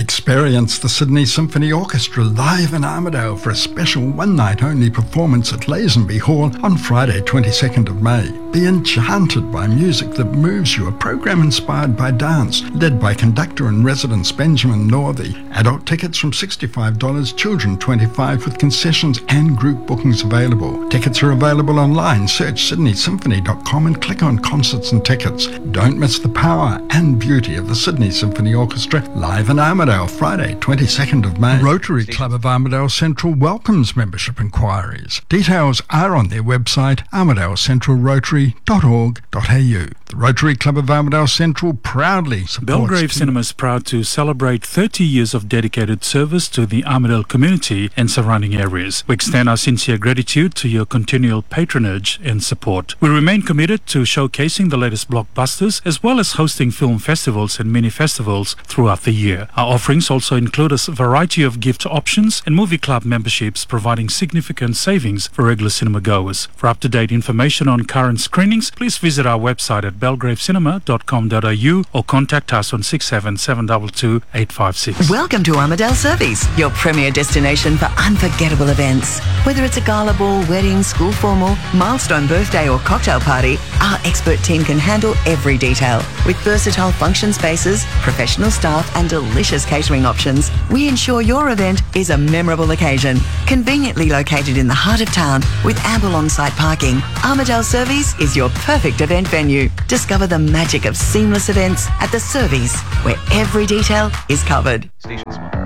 Experience the Sydney Symphony Orchestra live in Armidale for a special one-night-only performance at Lazenby Hall on Friday 22nd of May. Be enchanted by music that moves you, a program inspired by dance, led by conductor in residence Benjamin Northey. Adult tickets from $65, children $25 with concessions and group bookings available. Tickets are available online. Search sydneysymphony.com and click on Concerts and Tickets. Don't miss the power and beauty of the Sydney Symphony Orchestra live in Armidale, Friday 22nd of May. Rotary Club of Armidale Central welcomes membership inquiries. Details are on their website armidelcentralrotary.org.au. The Rotary Club of Armidale Central proudly supports... Belgrave Cinema is proud to celebrate 30 years of dedicated service to the Armidale community and surrounding areas. We extend our sincere gratitude to your continual patronage and support. We remain committed to showcasing the latest blockbusters as well as hosting film festivals and mini festivals throughout the year. Our offerings also include a variety of gift options and movie club memberships, providing significant savings for regular cinema goers. For up-to-date information on current screenings, please visit our website at belgravecinema.com.au or contact us on 67722 856. Welcome to Armidale Service, your premier destination for unforgettable events. Whether it's a gala ball, wedding, school formal, milestone birthday or cocktail party, our expert team can handle every detail. With versatile function spaces, professional staff and delicious catering options, we ensure your event is a memorable occasion. Conveniently located in the heart of town with ample on-site parking, Armidale Service is your perfect event venue. Discover the magic of seamless events at the Service, where every detail is covered.